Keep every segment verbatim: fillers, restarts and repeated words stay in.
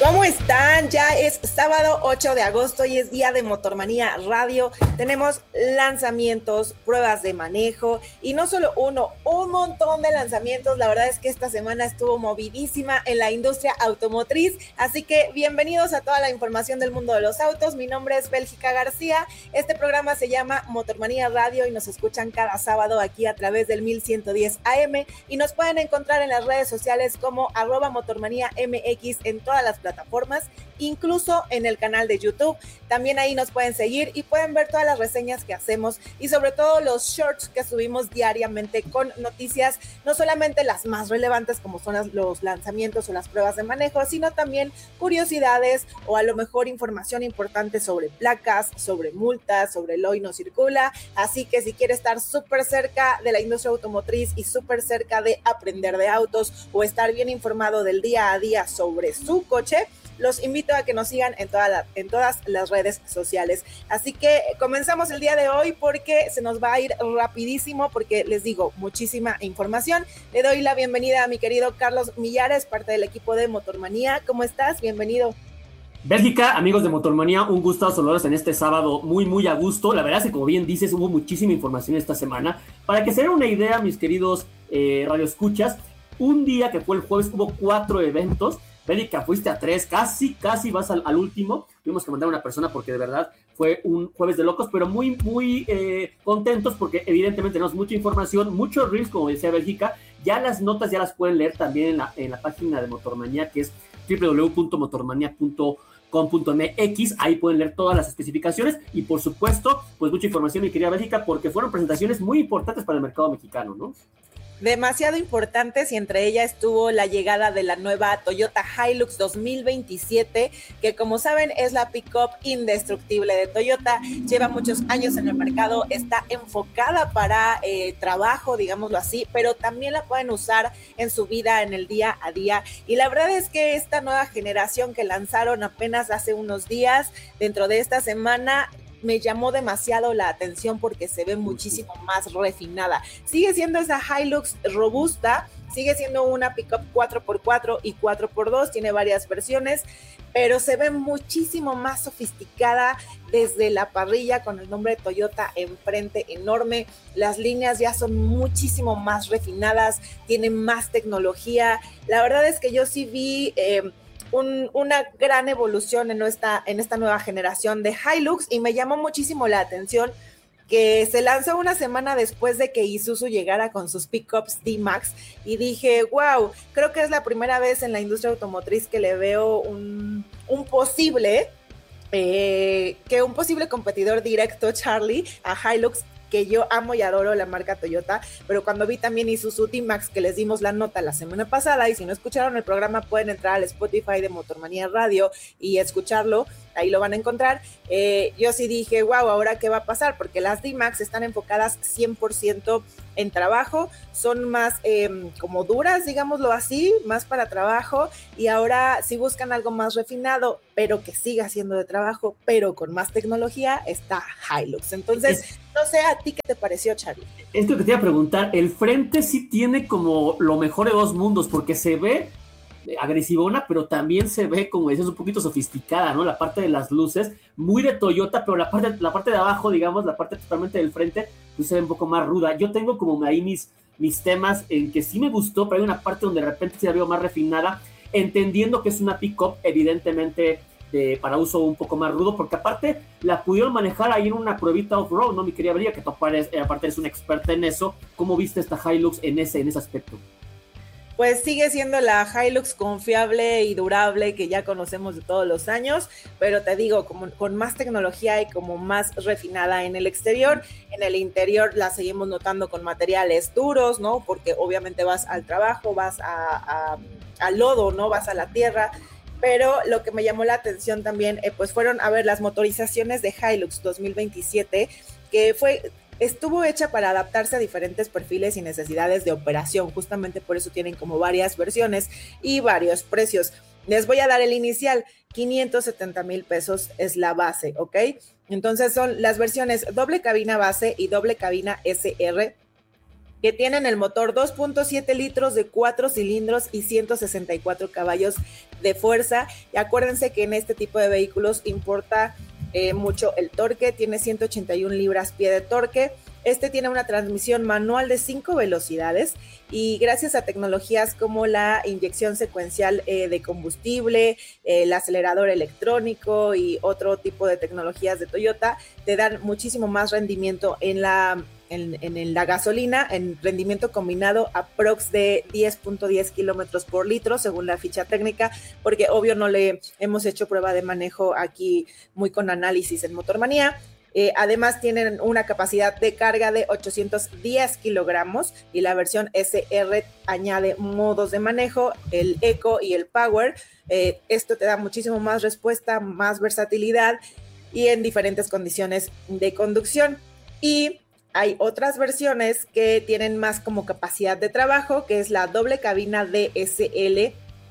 ¿Cómo están? Ya es sábado ocho de agosto y es día de Motormanía Radio. Tenemos lanzamientos, pruebas de manejo y no solo uno, un montón de lanzamientos. La verdad es que esta semana estuvo movidísima en la industria automotriz, así que bienvenidos a toda la información del mundo de los autos. Mi nombre es Bélgica García. Este programa se llama Motormanía Radio y nos escuchan cada sábado aquí a través del mil ciento diez A M y nos pueden encontrar en las redes sociales como arroba Motormanía M X en todas las plataformas, incluso en el canal de YouTube. También ahí nos pueden seguir y pueden ver todas las reseñas que hacemos y sobre todo los shorts que subimos diariamente con noticias, no solamente las más relevantes como son las, los lanzamientos o las pruebas de manejo, sino también curiosidades o a lo mejor información importante sobre placas, sobre multas, sobre el hoy no circula. Así que si quiere estar súper cerca de la industria automotriz y súper cerca de aprender de autos o estar bien informado del día a día sobre su coche, los invito a que nos sigan en, toda la, en todas las redes sociales. Así que comenzamos el día de hoy porque se nos va a ir rapidísimo porque les digo, muchísima información. Le doy la bienvenida a mi querido Carlos Millares, parte del equipo de Motormanía. ¿Cómo estás? Bienvenido. Bélgica, amigos de Motormanía, un gusto saludarlos en este sábado muy, muy a gusto. La verdad es que, como bien dices, hubo muchísima información esta semana. Para que se den una idea, mis queridos eh, radioescuchas, un día que fue el jueves hubo cuatro eventos. Bélgica, fuiste a tres, casi, casi vas al, al último. Tuvimos que mandar a una persona porque de verdad fue un jueves de locos, pero muy, muy eh, contentos porque evidentemente tenemos mucha información, muchos reels, como decía Bélgica. Ya las notas ya las pueden leer también en la, en la página de Motormanía, que es doble u doble u doble u punto motormanía punto com punto m x. Ahí pueden leer todas las especificaciones y, por supuesto, pues mucha información, mi querida Bélgica, porque fueron presentaciones muy importantes para el mercado mexicano, ¿no? Demasiado importantes y entre ellas estuvo la llegada de la nueva Toyota Hilux dos mil veintisiete, que como saben es la pick-up indestructible de Toyota. Lleva muchos años en el mercado, está enfocada para eh, trabajo, digámoslo así, pero también la pueden usar en su vida, en el día a día. Y la verdad es que esta nueva generación que lanzaron apenas hace unos días, dentro de esta semana, me llamó demasiado la atención porque se ve muchísimo más refinada. Sigue siendo esa Hilux robusta, sigue siendo una pickup cuatro por cuatro y cuatro por dos, tiene varias versiones, pero se ve muchísimo más sofisticada desde la parrilla con el nombre de Toyota enfrente enorme. Las líneas ya son muchísimo más refinadas, tienen más tecnología. La verdad es que yo sí vi Eh, Un, una gran evolución en esta, en esta nueva generación de Hilux y me llamó muchísimo la atención que se lanzó una semana después de que Isuzu llegara con sus pickups D-Max y dije, wow, creo que es la primera vez en la industria automotriz que le veo un, un posible, eh, que un posible competidor directo, Charlie, a Hilux, que yo amo y adoro la marca Toyota, pero cuando vi también Isuzu D-Max, que les dimos la nota la semana pasada, y si no escucharon el programa pueden entrar al Spotify de Motormanía Radio y escucharlo, ahí lo van a encontrar. Eh, yo sí dije, wow, ¿ahora qué va a pasar? Porque las D-Max están enfocadas cien por ciento en trabajo, son más eh, como duras, digámoslo así, más para trabajo, y ahora si buscan algo más refinado, pero que siga siendo de trabajo, pero con más tecnología, está Hilux. Entonces, es, no sé a ti qué te pareció, Charlie. Esto que te iba a preguntar, el frente sí tiene como lo mejor de dos mundos, porque se ve agresivona, pero también se ve, como dices, un poquito sofisticada, ¿no? La parte de las luces, muy de Toyota, pero la parte, la parte de abajo, digamos, la parte totalmente del frente, pues se ve un poco más ruda. Yo tengo como ahí mis, mis temas en que sí me gustó, pero hay una parte donde de repente se la veo más refinada, entendiendo que es una pick-up, evidentemente, de, para uso un poco más rudo, porque aparte la pudieron manejar ahí en una pruebita off-road, ¿no? Mi querida María, que tú aparte eres una experta en eso. ¿Cómo viste esta Hilux en ese, en ese aspecto? Pues sigue siendo la Hilux confiable y durable que ya conocemos de todos los años, pero te digo, como, con más tecnología y como más refinada en el exterior. En el interior la seguimos notando con materiales duros, ¿no? Porque obviamente vas al trabajo, vas a, a, al lodo, ¿no? Vas a la tierra. Pero lo que me llamó la atención también, eh, pues fueron a ver las motorizaciones de Hilux dos mil veintisiete, que fue... estuvo hecha para adaptarse a diferentes perfiles y necesidades de operación, justamente por eso tienen como varias versiones y varios precios. Les voy a dar el inicial, quinientos setenta mil pesos es la base, ¿ok? Entonces son las versiones doble cabina base y doble cabina S R, que tienen el motor dos punto siete litros de cuatro cilindros y ciento sesenta y cuatro caballos de fuerza. Y acuérdense que en este tipo de vehículos importa eh, mucho el torque, tiene ciento ochenta y una libras-pie de torque. Este tiene una transmisión manual de cinco velocidades y gracias a tecnologías como la inyección secuencial eh, de combustible, eh, el acelerador electrónico y otro tipo de tecnologías de Toyota, te dan muchísimo más rendimiento en la En, en la gasolina, en rendimiento combinado aprox de diez punto diez kilómetros por litro según la ficha técnica, porque obvio no le hemos hecho prueba de manejo aquí muy con análisis en Motormanía. Eh, además tienen una capacidad de carga de ochocientos diez kilogramos y la versión S R añade modos de manejo, el Eco y el Power. Eh, esto te da muchísimo más respuesta, más versatilidad y en diferentes condiciones de conducción. Y hay otras versiones que tienen más como capacidad de trabajo, que es la doble cabina D S L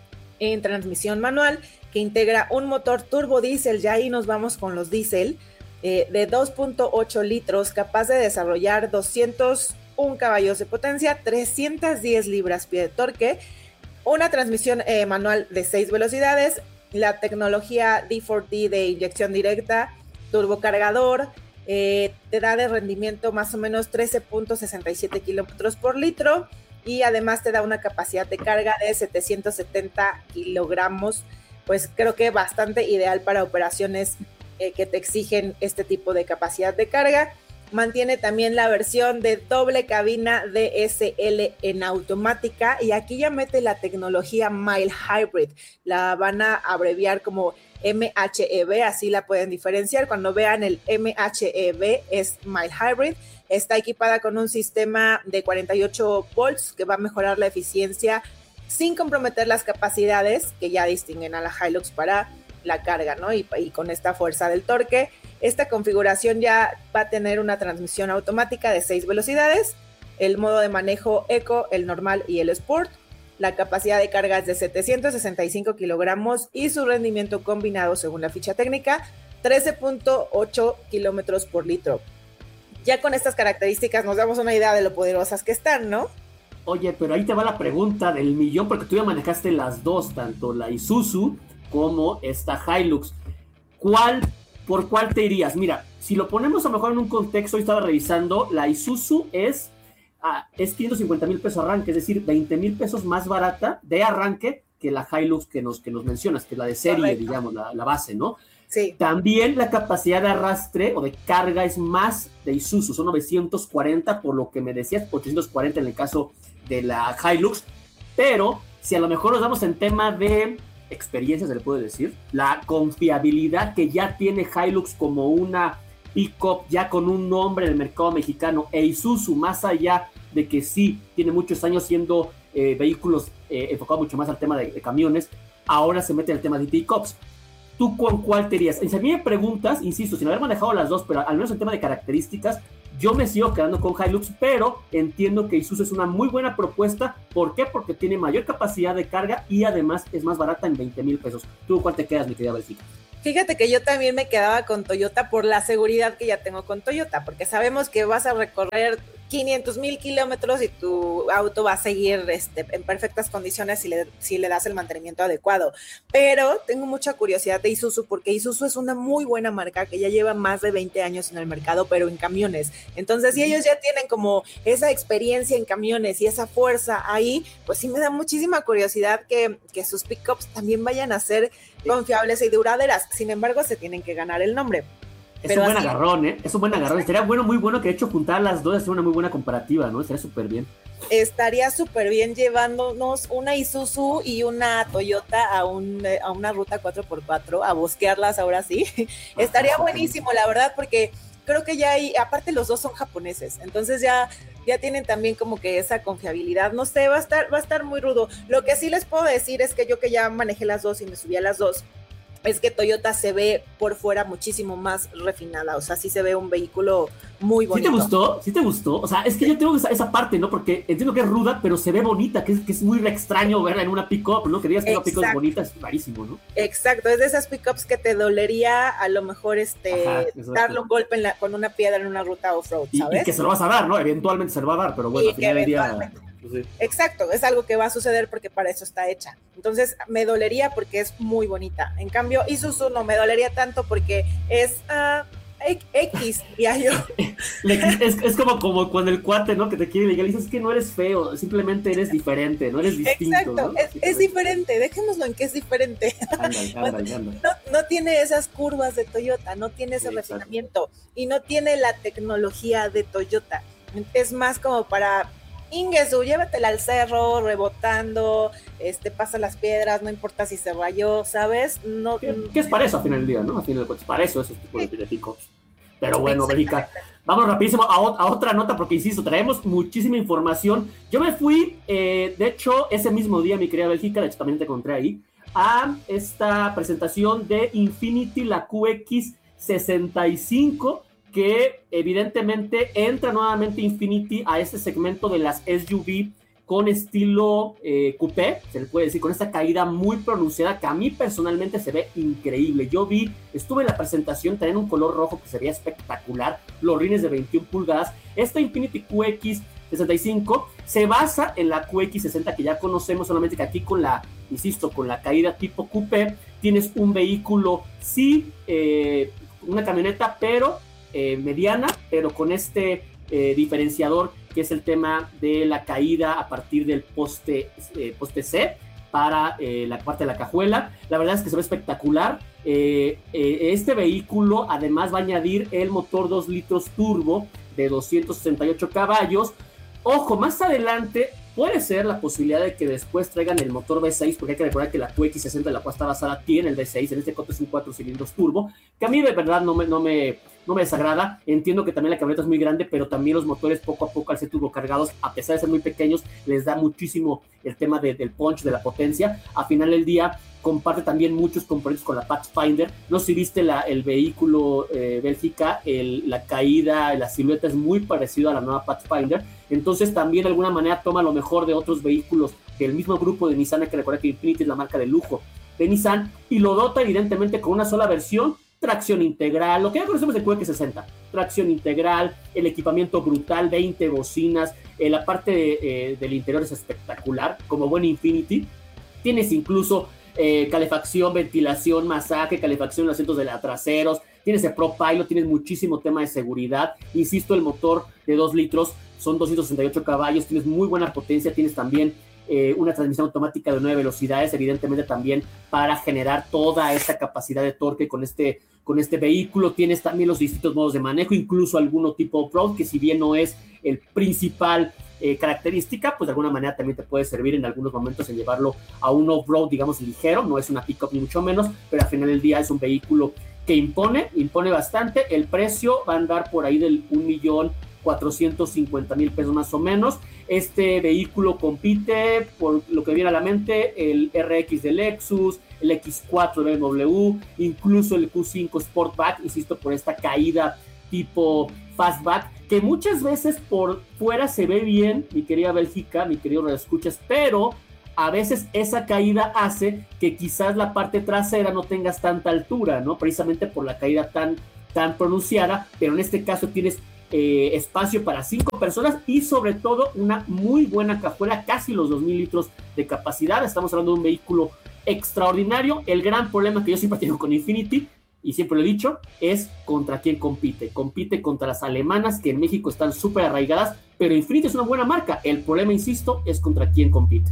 en transmisión manual, que integra un motor turbo diésel, ya ahí nos vamos con los diésel, eh, de dos punto ocho litros, capaz de desarrollar doscientos un caballos de potencia, trescientas diez libras-pie de torque, una transmisión eh, manual de seis velocidades, la tecnología D cuatro D de inyección directa, turbocargador, Eh, te da de rendimiento más o menos trece punto sesenta y siete kilómetros por litro y además te da una capacidad de carga de setecientos setenta kilogramos, pues creo que bastante ideal para operaciones eh, que te exigen este tipo de capacidad de carga. Mantiene también la versión de doble cabina D S L en automática y aquí ya mete la tecnología Mild Hybrid, la van a abreviar como M H E V, así la pueden diferenciar. Cuando vean el M H E V es Mild Hybrid, está equipada con un sistema de cuarenta y ocho volts que va a mejorar la eficiencia sin comprometer las capacidades que ya distinguen a la Hilux para la carga, ¿no? Y, y con esta fuerza del torque, esta configuración ya va a tener una transmisión automática de seis velocidades, el modo de manejo Eco, el normal y el Sport. La capacidad de carga es de setecientos sesenta y cinco kilogramos y su rendimiento combinado, según la ficha técnica, trece punto ocho kilómetros por litro. Ya con estas características nos damos una idea de lo poderosas que están, ¿no? Oye, pero ahí te va la pregunta del millón, porque tú ya manejaste las dos, tanto la Isuzu como esta Hilux. ¿Cuál, por cuál te irías? Mira, si lo ponemos a lo mejor en un contexto, hoy estaba revisando, la Isuzu es... Ah, es quinientos cincuenta mil pesos arranque, es decir, veinte mil pesos más barata de arranque que la Hilux que nos, que nos mencionas, que es la de serie, correcto, digamos, la, la base, ¿no? Sí. También la capacidad de arrastre o de carga es más de Isuzu, son novecientos cuarenta, por lo que me decías, ochocientos cuarenta en el caso de la Hilux, pero si a lo mejor nos damos en tema de experiencia, se le puede decir, la confiabilidad que ya tiene Hilux como una pick-up ya con un nombre en el mercado mexicano, e Isuzu, más allá de que sí tiene muchos años siendo eh, vehículos eh, enfocados mucho más al tema de, de camiones, ahora se mete en el tema de pick-ups. ¿Tú con cuál te irías? Si a mí me preguntas, insisto, sin haber manejado las dos, pero al menos en tema de características, yo me sigo quedando con Hilux, pero entiendo que Isuzu es una muy buena propuesta. ¿Por qué? Porque tiene mayor capacidad de carga y además es más barata en veinte mil pesos. ¿Tú cuál te quedas, mi querida Belfica? Fíjate que yo también me quedaba con Toyota por la seguridad que ya tengo con Toyota, porque sabemos que vas a recorrer quinientos mil kilómetros y tu auto va a seguir este, en perfectas condiciones si le, si le das el mantenimiento adecuado. Pero tengo mucha curiosidad de Isuzu, porque Isuzu es una muy buena marca que ya lleva más de veinte años en el mercado, pero en camiones. Entonces, si ellos ya tienen como esa experiencia en camiones y esa fuerza ahí, pues sí me da muchísima curiosidad que, que sus pickups también vayan a ser confiables y duraderas. Sin embargo, se tienen que ganar el nombre. Es Pero un buen así, agarrón, ¿eh? Es un buen agarrón. Estaría bueno, muy bueno que de hecho juntar las dos y hacer una muy buena comparativa, ¿no? Estaría súper bien. Estaría súper bien llevándonos una Isuzu y una Toyota a, un, a una ruta cuatro por cuatro, a bosquearlas ahora sí. Estaría buenísimo, la verdad, porque creo que ya hay, aparte los dos son japoneses, entonces ya, ya tienen también como que esa confiabilidad. No sé, va a estar, va a estar muy rudo. Lo que sí les puedo decir es que yo que ya manejé las dos y me subí a las dos, es que Toyota se ve por fuera muchísimo más refinada, o sea, sí se ve un vehículo muy bonito. ¿Sí te gustó? ¿Sí te gustó? O sea, es que yo tengo esa, esa parte, ¿no? Porque entiendo que es ruda, pero se ve bonita, que es, que es muy extraño verla en una pick-up, ¿no? Que digas que una pick-up es bonita, es rarísimo, ¿no? Exacto, es de esas pick-ups que te dolería a lo mejor este Ajá, darle un golpe en la, con una piedra en una ruta off-road, ¿sabes? Y, y que se lo vas a dar, ¿no? Eventualmente se lo va a dar, pero bueno, y al final del día... Sí. Exacto, es algo que va a suceder porque para eso está hecha. Entonces me dolería porque es muy bonita. En cambio, Isuzu no me dolería tanto porque es uh, X, ya yo. es, es como, como cuando el cuate, ¿no? Que te quiere ligar y dices, es que no eres feo, simplemente eres diferente, no eres distinto. Exacto, ¿no? es, es diferente, dejémoslo en que es diferente. Ándale, ándale, ándale. No, no tiene esas curvas de Toyota, no tiene ese sí, refinamiento y no tiene la tecnología de Toyota. Es más como para... Ingesu, llévatela al cerro, rebotando, este, pasa las piedras, no importa si se rayó, ¿sabes? No, ¿Qué, ¿Qué es para eso al final del día, no? Al final del día, para eso esos tipos sí. de picos. Pero bueno, Bélgica, vamos rapidísimo a, a otra nota, porque insisto, traemos muchísima información. Yo me fui, eh, de hecho, ese mismo día, mi querida Bélgica, de hecho también te encontré ahí, a esta presentación de Infiniti, la Q X sesenta y cinco, que evidentemente entra nuevamente Infiniti a este segmento de las S U V con estilo eh, coupé, se le puede decir, con esta caída muy pronunciada que a mí personalmente se ve increíble. Yo vi, estuve en la presentación, traen un color rojo que se veía espectacular, los rines de veintiuna pulgadas. Esta Infiniti Q X sesenta y cinco se basa en la Q X sesenta que ya conocemos, solamente que aquí con la, insisto, con la caída tipo coupé, tienes un vehículo, sí, eh, una camioneta, pero Eh, mediana, pero con este eh, diferenciador que es el tema de la caída a partir del poste, eh, poste C para eh, la parte de la cajuela. La verdad es que se ve espectacular. Eh, eh, este vehículo además va a añadir el motor dos litros turbo de doscientos sesenta y ocho caballos. Ojo, más adelante puede ser la posibilidad de que después traigan el motor V seis, porque hay que recordar que la Q X sesenta, la cual está basada, tiene el V seis, en este caso es un cuatro cilindros turbo, que a mí de verdad no me, no me, no me desagrada. Entiendo que también la camioneta es muy grande, pero también los motores poco a poco al ser turbocargados, a pesar de ser muy pequeños, les da muchísimo el tema de, del punch, de la potencia. A final del día comparte también muchos componentes con la Pathfinder. No sé si viste la, el vehículo eh, Bélgica, el, la caída, la silueta es muy parecido a la nueva Pathfinder. Entonces también de alguna manera toma lo mejor de otros vehículos del mismo grupo de Nissan. Hay que recordar que Infiniti es la marca de lujo de Nissan y lo dota evidentemente con una sola versión, tracción integral, lo que ya conocemos del Q X sesenta, tracción integral, el equipamiento brutal, veinte bocinas, eh, la parte de, eh, del interior es espectacular, como buen Infiniti. Tienes incluso eh, calefacción, ventilación, masaje, calefacción en los asientos de la traseros, tienes el Pro Pilot, tienes muchísimo tema de seguridad. Insisto, el motor de dos litros son doscientos sesenta y ocho caballos, tienes muy buena potencia, tienes también eh, una transmisión automática de nueve velocidades, evidentemente también para generar toda esta capacidad de torque con este, con este vehículo. Tienes también los distintos modos de manejo, incluso alguno tipo off-road, que si bien no es el principal eh, característica, pues de alguna manera también te puede servir en algunos momentos en llevarlo a un off-road, digamos, ligero. No es una pick-up ni mucho menos, pero al final del día es un vehículo que impone, impone bastante. El precio va a andar por ahí del un millón cuatrocientos cincuenta mil pesos más o menos. Este vehículo compite, por lo que viene a la mente, el R X de Lexus, el X cuatro de B M W, incluso el Q cinco Sportback, insisto, por esta caída tipo fastback, que muchas veces por fuera se ve bien, mi querida Bélgica, mi querido Radio Escuchas, pero a veces esa caída hace que quizás la parte trasera no tengas tanta altura, ¿no? Precisamente por la caída tan, tan pronunciada, pero en este caso tienes eh, espacio para cinco personas y sobre todo una muy buena cajuela, casi los dos mil litros de capacidad. Estamos hablando de un vehículo extraordinario. El gran problema que yo siempre tengo con Infiniti, y siempre lo he dicho, es contra quién compite. Compite contra las alemanas, que en México están súper arraigadas, pero Infiniti es una buena marca. El problema, insisto, es contra quién compite.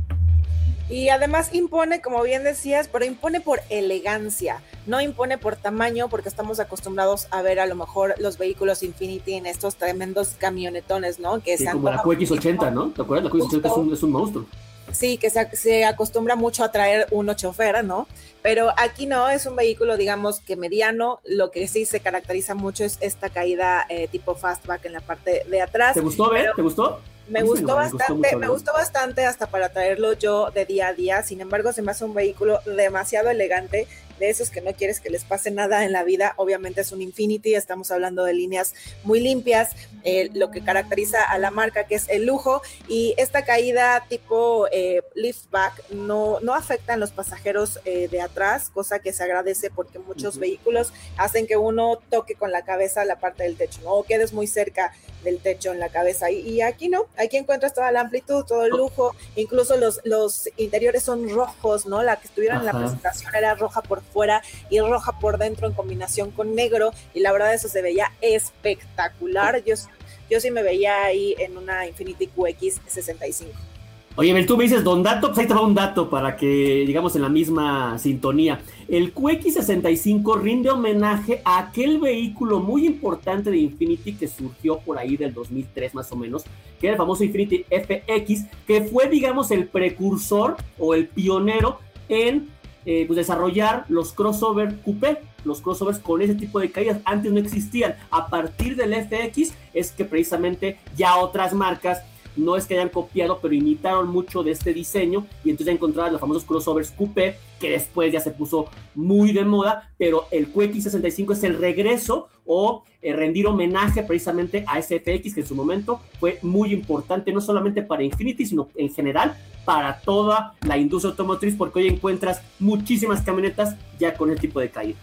Y además impone, como bien decías, pero impone por elegancia, no impone por tamaño, porque estamos acostumbrados a ver a lo mejor los vehículos Infiniti en estos tremendos camionetones, ¿no? Que sí, como la Q X ochenta, ¿no? ¿Te acuerdas? La Q X ochenta es un, es un monstruo. Sí, que se, se acostumbra mucho a traer uno chofer, ¿no? Pero aquí no, es un vehículo, digamos, que mediano. Lo que sí se caracteriza mucho es esta caída eh, tipo fastback en la parte de atrás. ¿Te gustó ver? ¿Te gustó? Me sí, gustó bastante, me gustó, mucho, me gustó bastante hasta para traerlo yo de día a día. Sin embargo, se me hace un vehículo demasiado elegante de esos que no quieres que les pase nada en la vida, obviamente es un Infiniti, estamos hablando de líneas muy limpias, eh, lo que caracteriza a la marca, que es el lujo, y esta caída tipo eh, liftback no, no afecta en los pasajeros eh, de atrás, cosa que se agradece porque muchos uh-huh. vehículos hacen que uno toque con la cabeza la parte del techo, ¿no? O quedes muy cerca del techo en la cabeza, y, y aquí no, aquí encuentras toda la amplitud, todo el lujo, incluso los, los interiores son rojos, ¿no? La que estuvieron Ajá. en la presentación era roja por fuera y roja por dentro en combinación con negro, y la verdad eso se veía espectacular. Yo, yo sí me veía ahí en una Infiniti Q X sesenta y cinco. Oye, Bel, tú me dices don dato, pues ahí te va un dato para que digamos en la misma sintonía. El Q X sesenta y cinco rinde homenaje a aquel vehículo muy importante de Infiniti que surgió por ahí del dos mil tres más o menos, que era el famoso Infiniti F X, que fue digamos el precursor o el pionero en eh, pues, desarrollar los crossover coupé, los crossovers con ese tipo de caídas. Antes no existían. A partir del F X es que precisamente ya otras marcas no es que hayan copiado, pero imitaron mucho de este diseño, y entonces ya encontraron los famosos crossovers coupé, que después ya se puso muy de moda, pero el Q X sesenta y cinco es el regreso o eh, rendir homenaje precisamente a ese F X que en su momento fue muy importante, no solamente para Infiniti, sino en general para toda la industria automotriz, porque hoy encuentras muchísimas camionetas ya con ese tipo de caída.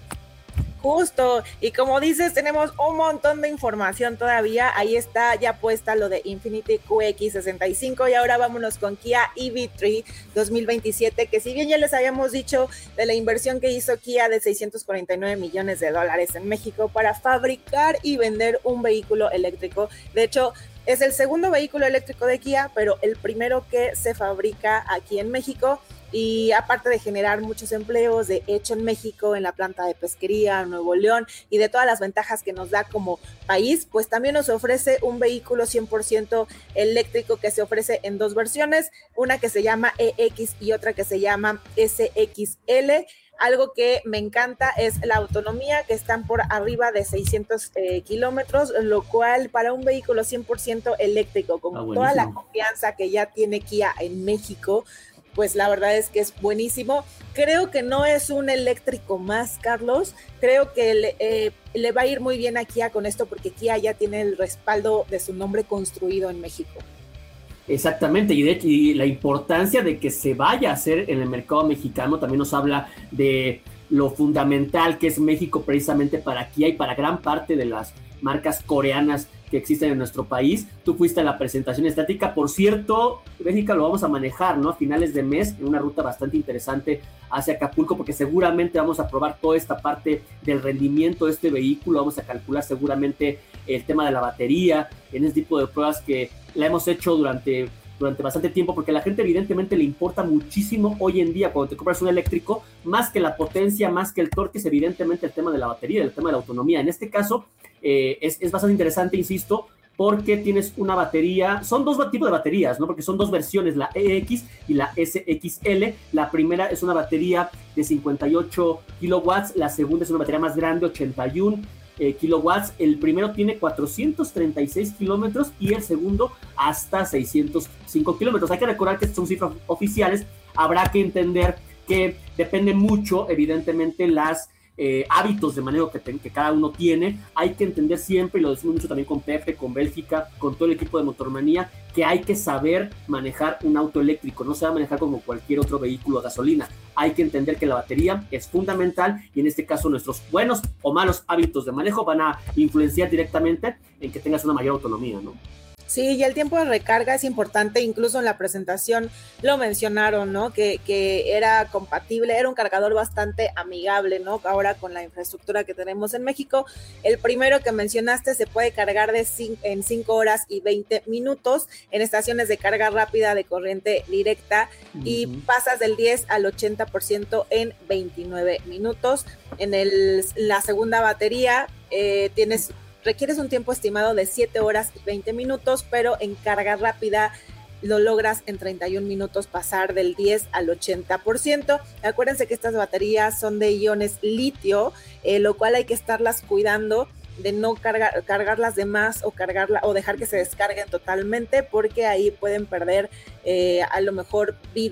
Justo, y como dices, tenemos un montón de información todavía. Ahí está ya puesta lo de Infiniti Q X sesenta y cinco, y ahora vámonos con Kia E V tres dos mil veintisiete, que si bien ya les habíamos dicho de la inversión que hizo Kia de seiscientos cuarenta y nueve millones de dólares en México para fabricar y vender un vehículo eléctrico. De hecho, es el segundo vehículo eléctrico de Kia, pero el primero que se fabrica aquí en México. Y aparte de generar muchos empleos de hecho en México, en la planta de pesquería, en Nuevo León, y de todas las ventajas que nos da como país, pues también nos ofrece un vehículo cien por ciento eléctrico que se ofrece en dos versiones, una que se llama E X y otra que se llama S X L. Algo que me encanta es la autonomía, que están por arriba de seiscientos eh, kilómetros, lo cual para un vehículo cien por ciento eléctrico, con ah, toda la confianza que ya tiene Kia en México, pues la verdad es que es buenísimo. Creo que no es un eléctrico más, Carlos. Creo que le, eh, le va a ir muy bien a Kia con esto, porque Kia ya tiene el respaldo de su nombre construido en México. Exactamente, y, de, y la importancia de que se vaya a hacer en el mercado mexicano también nos habla de lo fundamental que es México precisamente para Kia y para gran parte de las marcas coreanas que existen en nuestro país. Tú fuiste a la presentación estática, por cierto, México lo vamos a manejar, ¿no? A finales de mes, en una ruta bastante interesante hacia Acapulco, porque seguramente vamos a probar toda esta parte del rendimiento de este vehículo, vamos a calcular seguramente el tema de la batería, en ese tipo de pruebas que la hemos hecho durante, durante bastante tiempo, porque a la gente evidentemente le importa muchísimo hoy en día cuando te compras un eléctrico, más que la potencia, más que el torque, es evidentemente el tema de la batería, el tema de la autonomía. En este caso, Eh, es, es bastante interesante, insisto, porque tienes una batería, son dos tipos de baterías, ¿no? Porque son dos versiones, la E X y la S X L. La primera es una batería de cincuenta y ocho kilowatts, la segunda es una batería más grande, ochenta y uno eh, kilowatts. El primero tiene cuatrocientos treinta y seis kilómetros y el segundo hasta seiscientos cinco kilómetros. Hay que recordar que son cifras oficiales, habrá que entender que depende mucho, evidentemente, las Eh, hábitos de manejo que, te, que cada uno tiene. Hay que entender siempre, y lo decimos mucho también con Pepe, con Bélgica, con todo el equipo de Motormanía, que hay que saber manejar un auto eléctrico, no se va a manejar como cualquier otro vehículo a gasolina. Hay que entender que la batería es fundamental, y en este caso nuestros buenos o malos hábitos de manejo van a influenciar directamente en que tengas una mayor autonomía, ¿no? Sí, y el tiempo de recarga es importante, incluso en la presentación lo mencionaron, ¿no? Que, que era compatible, era un cargador bastante amigable, ¿no? Ahora con la infraestructura que tenemos en México, el primero que mencionaste se puede cargar de cinco, en cinco horas y veinte minutos en estaciones de carga rápida de corriente directa, uh-huh. y pasas del diez al ochenta por ciento en veintinueve minutos. En el, la segunda batería eh, tienes... requieres un tiempo estimado de siete horas y veinte minutos, pero en carga rápida lo logras en treinta y un minutos pasar del diez al ochenta por ciento. Acuérdense que estas baterías son de iones litio, eh, lo cual hay que estarlas cuidando de no cargar, cargarlas de más o cargarla o dejar que se descarguen totalmente, porque ahí pueden perder eh, a lo mejor vida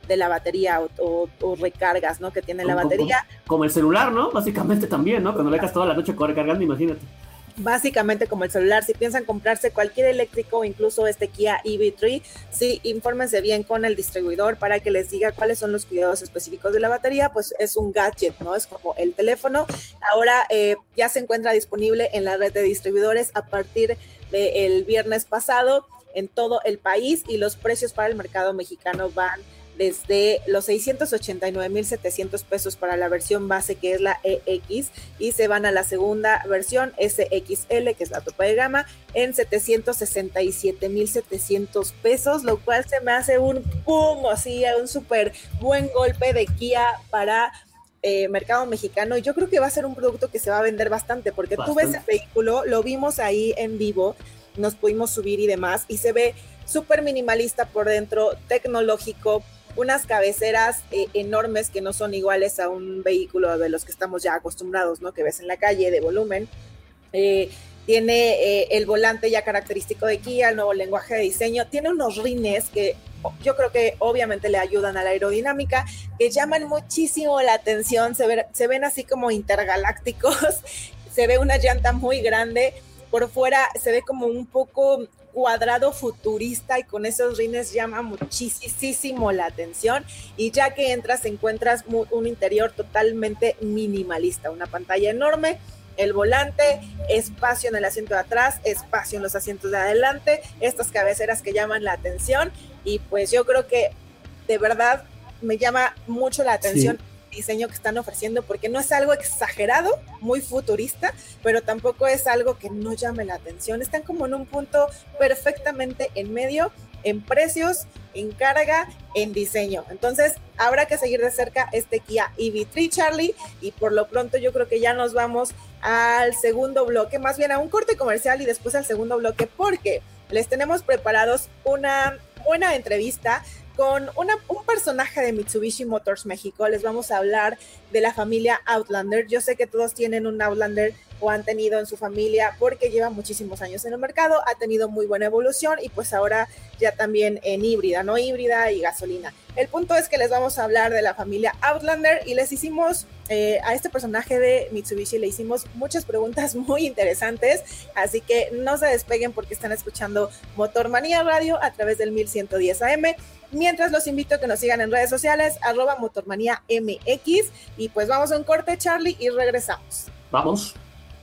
de la batería o, o, o recargas, ¿no? Que tiene la batería. Como, como el celular, ¿no? Básicamente también, ¿no? Cuando le dejas toda la noche recargando, imagínate. Básicamente como el celular. Si piensan comprarse cualquier eléctrico o incluso este Kia E V tres, sí, infórmense bien con el distribuidor para que les diga cuáles son los cuidados específicos de la batería. Pues es un gadget, ¿no? Es como el teléfono. Ahora eh, ya se encuentra disponible en la red de distribuidores a partir del viernes pasado en todo el país, y los precios para el mercado mexicano van desde los seiscientos ochenta y nueve mil setecientos pesos para la versión base, que es la E X, y se van a la segunda versión S X L, que es la tope de gama, en setecientos sesenta y siete mil setecientos pesos, lo cual se me hace un pum, así, un súper buen golpe de Kia para eh, mercado mexicano. Y yo creo que va a ser un producto que se va a vender bastante, porque bastante. Tú ves el vehículo, lo vimos ahí en vivo, nos pudimos subir y demás, y se ve súper minimalista por dentro, tecnológico, unas cabeceras eh, enormes que no son iguales a un vehículo de los que estamos ya acostumbrados, ¿no? Que ves en la calle, de volumen. Eh, tiene eh, el volante ya característico de Kia, el nuevo lenguaje de diseño, tiene unos rines que yo creo que obviamente le ayudan a la aerodinámica, que llaman muchísimo la atención, se, ve, se ven así como intergalácticos, se ve una llanta muy grande, por fuera se ve como un poco cuadrado futurista, y con esos rines llama muchísimo la atención, y ya que entras encuentras un interior totalmente minimalista, una pantalla enorme, el volante, espacio en el asiento de atrás, espacio en los asientos de adelante, estas cabeceras que llaman la atención, y pues yo creo que de verdad me llama mucho la atención. Sí. Diseño que están ofreciendo, porque no es algo exagerado, muy futurista, pero tampoco es algo que no llame la atención. Están como en un punto perfectamente en medio, en precios, en carga, en diseño. Entonces habrá que seguir de cerca este Kia E V tres, Charlie, y por lo pronto yo creo que ya nos vamos al segundo bloque, más bien a un corte comercial y después al segundo bloque, porque les tenemos preparados una buena entrevista con una, un personaje de Mitsubishi Motors México. Les vamos a hablar de la familia Outlander. Yo sé que todos tienen un Outlander o han tenido en su familia, porque lleva muchísimos años en el mercado, ha tenido muy buena evolución, y pues ahora ya también en híbrida, ¿no? Híbrida y gasolina. El punto es que les vamos a hablar de la familia Outlander, y les hicimos, eh, a este personaje de Mitsubishi le hicimos muchas preguntas muy interesantes, así que no se despeguen porque están escuchando Motor Manía Radio a través del mil ciento diez A M. Mientras los invito a que nos sigan en redes sociales, arroba Motormanía M X, y pues vamos a un corte, Charlie, y regresamos. Vamos.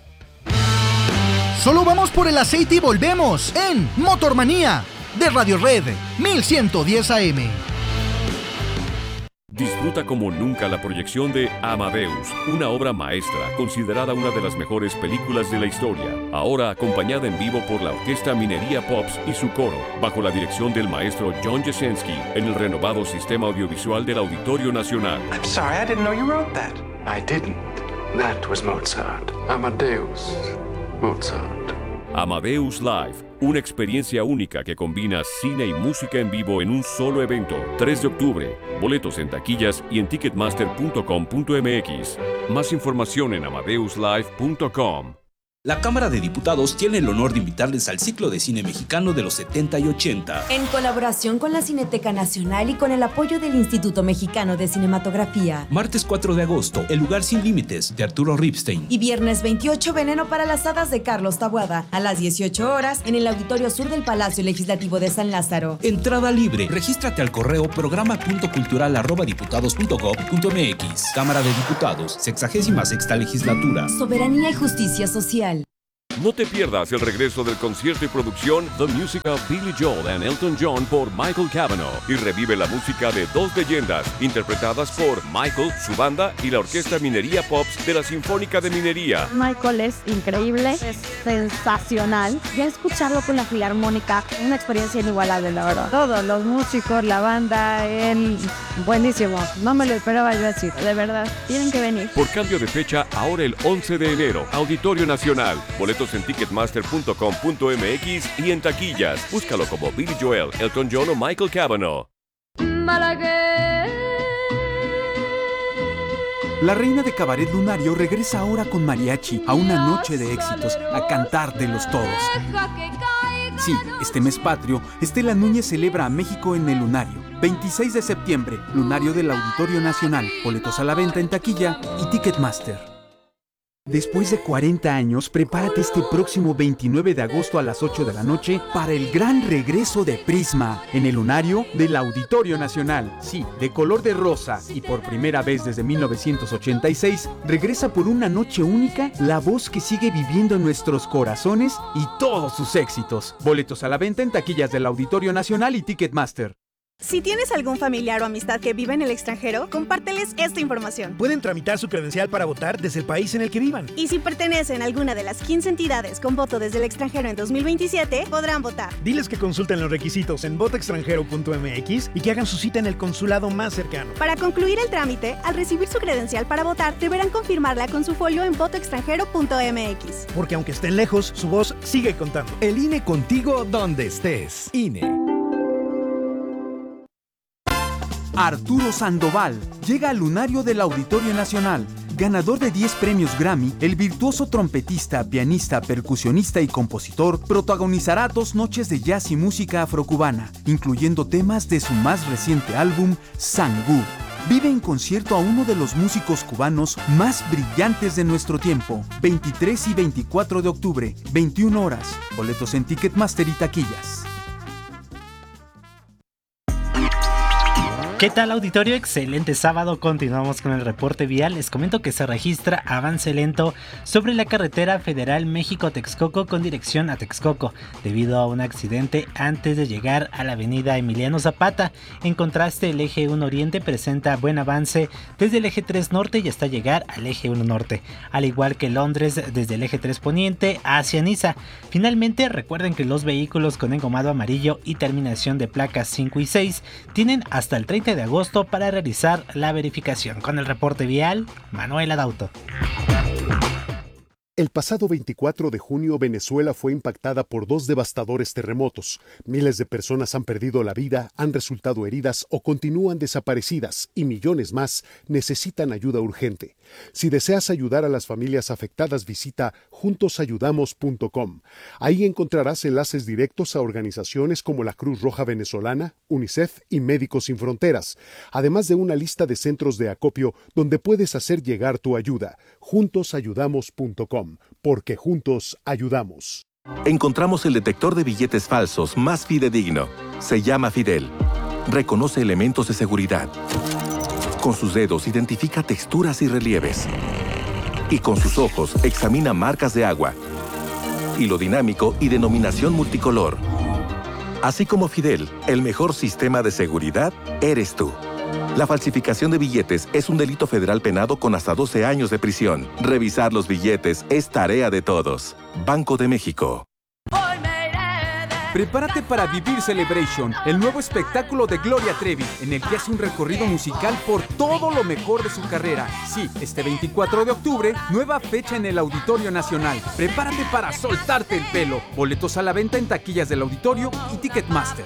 Solo vamos por el aceite y volvemos en Motormanía de Radio Red mil ciento diez A M. Disfruta como nunca la proyección de Amadeus, una obra maestra considerada una de las mejores películas de la historia, ahora acompañada en vivo por la Orquesta Minería Pops y su coro, bajo la dirección del maestro John Jasenski, en el renovado sistema audiovisual del Auditorio Nacional. I'm sorry, I didn't know you wrote that. I didn't. That was Mozart. Amadeus Mozart. Amadeus Live, una experiencia única que combina cine y música en vivo en un solo evento. tres de octubre. Boletos en taquillas y en ticketmaster punto com punto m x. Más información en amadeus live punto com. La Cámara de Diputados tiene el honor de invitarles al ciclo de cine mexicano de los setenta y ochenta. En colaboración con la Cineteca Nacional y con el apoyo del Instituto Mexicano de Cinematografía. Martes cuatro de agosto, El lugar sin límites, de Arturo Ripstein. Y viernes veintiocho, Veneno para las hadas, de Carlos Taboada, a las dieciocho horas, en el Auditorio Sur del Palacio Legislativo de San Lázaro. Entrada libre. Regístrate al correo programa punto cultural arroba diputados punto gob punto m x. Cámara de Diputados, sexagésima sexta legislatura. Soberanía y justicia social. No te pierdas el regreso del concierto y producción The Music of Billy Joel and Elton John por Michael Cavanaugh, y revive la música de dos leyendas interpretadas por Michael, su banda y la Orquesta Minería Pops de la Sinfónica de Minería. Michael es increíble, es sensacional. Ya escucharlo con la Filarmónica, una experiencia inigualable, la verdad. Todos los músicos, la banda, él, buenísimo. No me lo esperaba yo decir, de verdad. Tienen que venir. Por cambio de fecha, ahora el once de enero, Auditorio Nacional. Boletos en ticketmaster punto com punto m x y en taquillas. Búscalo como Billy Joel, Elton John o Michael Cavanaugh. La reina de Cabaret Lunario regresa ahora con mariachi a una noche de éxitos, a cantártelos todos. Sí, este mes patrio, Estela Núñez celebra a México en el Lunario. veintiséis de septiembre, Lunario del Auditorio Nacional. Boletos a la venta en taquilla y Ticketmaster. Después de cuarenta años, prepárate este próximo veintinueve de agosto a las ocho de la noche para el gran regreso de Prisma en el Lunario del Auditorio Nacional. Sí, de color de rosa y por primera vez desde mil novecientos ochenta y seis, regresa por una noche única la voz que sigue viviendo en nuestros corazones y todos sus éxitos. Boletos a la venta en taquillas del Auditorio Nacional y Ticketmaster. Si tienes algún familiar o amistad que vive en el extranjero, compárteles esta información. Pueden tramitar su credencial para votar desde el país en el que vivan. Y si pertenecen a alguna de las quince entidades con voto desde el extranjero en dos mil veintisiete, podrán votar. Diles que consulten los requisitos en voto extranjero punto m x y que hagan su cita en el consulado más cercano. Para concluir el trámite, al recibir su credencial para votar, deberán confirmarla con su folio en voto extranjero punto m x. Porque aunque estén lejos, su voz sigue contando. El I N E contigo donde estés. I N E. Arturo Sandoval llega al Lunario del Auditorio Nacional. Ganador de diez premios Grammy, el virtuoso trompetista, pianista, percusionista y compositor protagonizará dos noches de jazz y música afrocubana, incluyendo temas de su más reciente álbum, Sangú. Vive en concierto a uno de los músicos cubanos más brillantes de nuestro tiempo. veintitrés y veinticuatro de octubre, veintiuna horas. Boletos en Ticketmaster y taquillas. ¿Qué tal, auditorio? Excelente sábado. Continuamos con el reporte vial. Les comento que se registra avance lento sobre la carretera federal México-Texcoco con dirección a Texcoco debido a un accidente antes de llegar a la avenida Emiliano Zapata. En contraste, el eje uno Oriente presenta buen avance desde el eje tres Norte y hasta llegar al eje uno Norte, al igual que Londres desde el eje tres Poniente hacia Niza. Finalmente, recuerden que los vehículos con engomado amarillo y terminación de placas cinco y seis tienen hasta el treinta de agosto para realizar la verificación. Con el reporte vial, Manuel Adauto. El pasado veinticuatro de junio, Venezuela fue impactada por dos devastadores terremotos. Miles de personas han perdido la vida, han resultado heridas o continúan desaparecidas y millones más necesitan ayuda urgente. Si deseas ayudar a las familias afectadas, visita juntos ayudamos punto com. Ahí encontrarás enlaces directos a organizaciones como la Cruz Roja Venezolana, UNICEF y Médicos Sin Fronteras, además de una lista de centros de acopio donde puedes hacer llegar tu ayuda. juntos ayudamos punto com. Porque juntos ayudamos. Encontramos el detector de billetes falsos más fidedigno. Se llama Fidel. Reconoce elementos de seguridad. Con sus dedos identifica texturas y relieves. Y con sus ojos examina marcas de agua. Hilo dinámico y denominación multicolor. Así como Fidel, el mejor sistema de seguridad eres tú. La falsificación de billetes es un delito federal penado con hasta doce años de prisión. Revisar los billetes es tarea de todos. Banco de México. Prepárate para vivir Celebration, el nuevo espectáculo de Gloria Trevi, en el que hace un recorrido musical por todo lo mejor de su carrera. Sí, este veinticuatro de octubre, nueva fecha en el Auditorio Nacional. Prepárate para soltarte el pelo. Boletos a la venta en taquillas del Auditorio y Ticketmaster.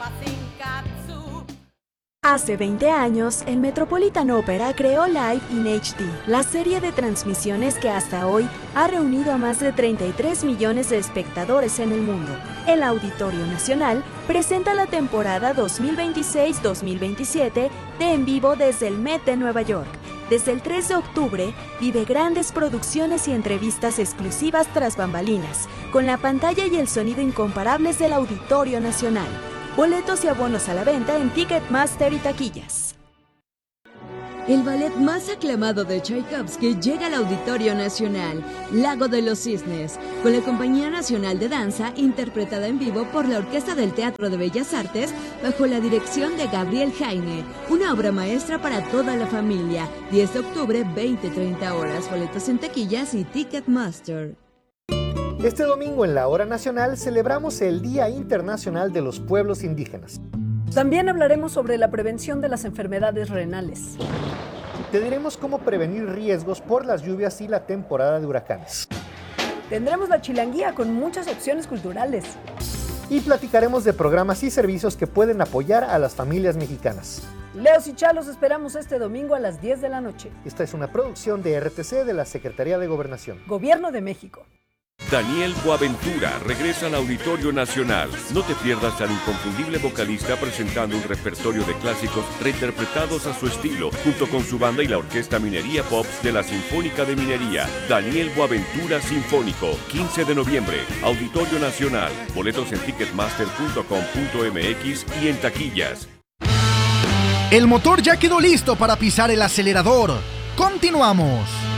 Hace veinte años, el Metropolitan Opera creó Live in H D, la serie de transmisiones que hasta hoy ha reunido a más de treinta y tres millones de espectadores en el mundo. El Auditorio Nacional presenta la temporada dos mil veintiséis dos mil veintisiete de En Vivo desde el Met de Nueva York. Desde el tres de octubre, vive grandes producciones y entrevistas exclusivas tras bambalinas, con la pantalla y el sonido incomparables del Auditorio Nacional. Boletos y abonos a la venta en Ticketmaster y taquillas. El ballet más aclamado de Tchaikovsky llega al Auditorio Nacional, Lago de los Cisnes, con la Compañía Nacional de Danza, interpretada en vivo por la Orquesta del Teatro de Bellas Artes, bajo la dirección de Gabriel Jaime. Una obra maestra para toda la familia. diez de octubre, veinte a treinta horas. Boletos en taquillas y Ticketmaster. Este domingo en la Hora Nacional celebramos el Día Internacional de los Pueblos Indígenas. También hablaremos sobre la prevención de las enfermedades renales. Te diremos cómo prevenir riesgos por las lluvias y la temporada de huracanes. Tendremos la chilanguía con muchas opciones culturales. Y platicaremos de programas y servicios que pueden apoyar a las familias mexicanas. Leos y Chalos esperamos este domingo a las diez de la noche. Esta es una producción de R T C de la Secretaría de Gobernación. Gobierno de México. Daniel Boaventura regresa al Auditorio Nacional. No te pierdas al inconfundible vocalista presentando un repertorio de clásicos reinterpretados a su estilo, junto con su banda y la Orquesta Minería Pops de la Sinfónica de Minería. Daniel Boaventura Sinfónico, quince de noviembre, Auditorio Nacional. Boletos en ticketmaster punto com punto m x y en taquillas. El motor ya quedó listo para pisar el acelerador. Continuamos.